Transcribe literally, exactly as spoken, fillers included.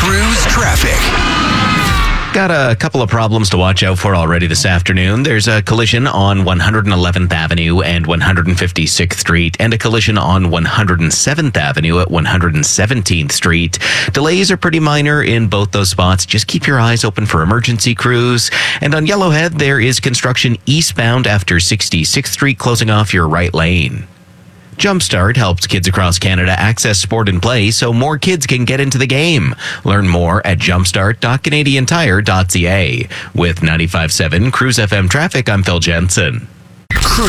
Cruise traffic. Got a couple of problems to watch out for already this afternoon. There's a collision on one hundred eleventh Avenue and one hundred fifty-sixth Street, and a collision on one hundred seventh Avenue at one hundred seventeenth Street. Delays are pretty minor in both those spots. Just keep your eyes open for emergency crews. And on Yellowhead, there is construction eastbound after sixty-sixth Street, closing off your right lane. Jumpstart helps kids across Canada access sport and play so more kids can get into the game. Learn more at jumpstart dot canadian tire dot c a. With ninety-five point seven Cruise F M traffic, I'm Phil Jensen.